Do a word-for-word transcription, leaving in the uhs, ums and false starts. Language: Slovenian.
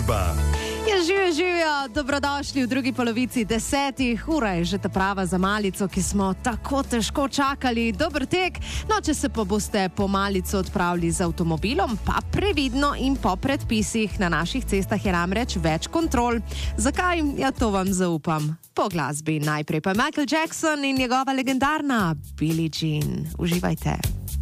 glasba. Ja, živijo, živijo, dobrodošli v drugi polovici desetih. Ura je že ta prava za malico, ki smo tako težko čakali. Dober tek. No, če se pa boste po malico odpravili z avtomobilom, pa previdno in po predpisih. Na naših cestah je namreč več kontrol. Zakaj? Ja, to vam zaupam. Po glasbi najprej pa Michael Jackson in njegova legendarna Billie Jean. Uživajte.